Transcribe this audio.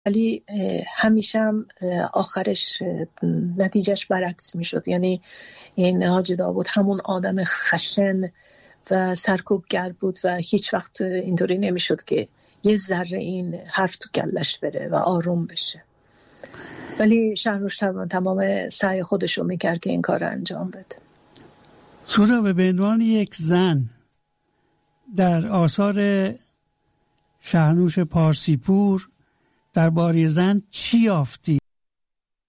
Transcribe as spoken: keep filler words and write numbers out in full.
ولی همیشه هم آخرش نتیجهش برعکس می شد. یعنی این حاج داوود همون آدم خشن و سرکوبگر بود و هیچ وقت اینطوری نمی شد که یه ذره این حرف تو گلش بره و آروم بشه. ولی شهرنوش تمام سعی خودشو میکرد که این کار انجام بده. سهراب، به عنوان یک زن در آثار شهرنوش پارسیپور درباره زن چی یافتی؟